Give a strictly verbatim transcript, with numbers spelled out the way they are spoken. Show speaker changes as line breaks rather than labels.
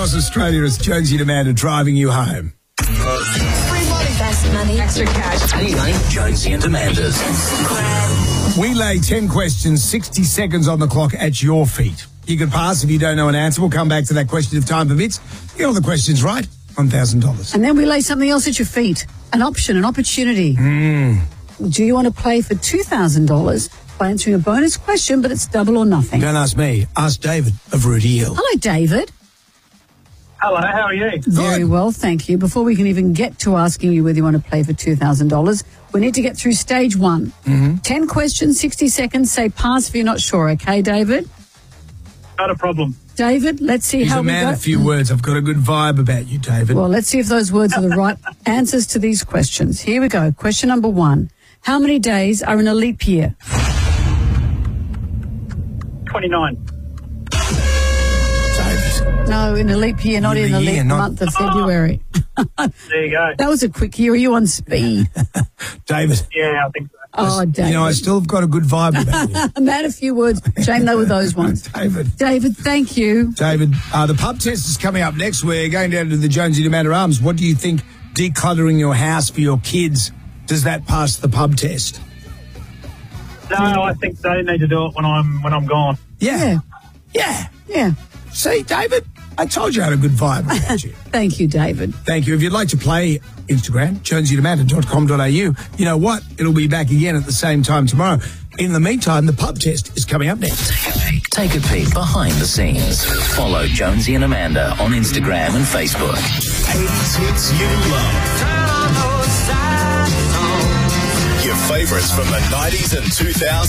across Australia as Jonesy and Amanda driving you home.
Free money. Best money. Extra cash.
Anyway, Jonesy and Amanda's.
We lay ten questions, sixty seconds on the clock at your feet. You can pass if you don't know an answer. We'll come back to that question if time permits. Get all the questions right, one thousand dollars.
And then we lay something else at your feet. An option, an opportunity.
Mm.
Do you want to play for two thousand dollars by answering a bonus question, but it's double or nothing?
Don't ask me. Ask David of Rudy Hill.
Hello, David.
Hello, how are you?
Very
Good.
well, thank you. Before we can even get to asking you whether you want to play for two thousand dollars, we need to get through stage one.
Mm-hmm.
ten questions, sixty seconds. Say pass if you're not sure, okay, David?
Not a problem.
David, let's see
He's
how
a
we
man
go.
of few words. I've got a good vibe about you, David.
Well, let's see if those words are the right answers to these questions. Here we go. Question number one. How many days are in a leap year?
twenty-nine.
David.
No, in a leap year, not
Year
in
of
the
the year,
leap
not-
month of February.
There you go.
That was a quick year. Are you on speed?
David.
Yeah, I think so.
Oh, David.
You know, I still have got a good vibe about you.
A man of few words. Shame they were those ones.
David.
David, thank you.
David, uh, the pub test is coming up next. We're going down to the Jonesy and Amanda Arms. What do you think decluttering your house for your kids, does that pass the pub test?
No, I think they need to do it when I'm when I'm gone.
Yeah. Yeah.
Yeah.
See, David, I told you I had a good vibe about you.
Thank you, David.
Thank you. If you'd like to play Instagram, jonesy and amanda dot com dot a u, you know what? It'll be back again at the same time tomorrow. In the meantime, the pub test is coming up next.
Take a peek. Take a peek behind the scenes. Follow Jonesy and Amanda on Instagram and Facebook.
eighties hits you love. Your favorites from the nineties and two thousands.